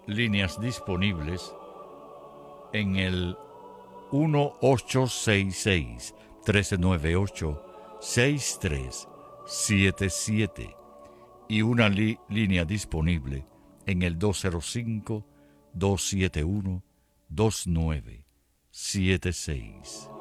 líneas disponibles en el 1866-1398-6377 y una línea disponible en el 205-271-2976.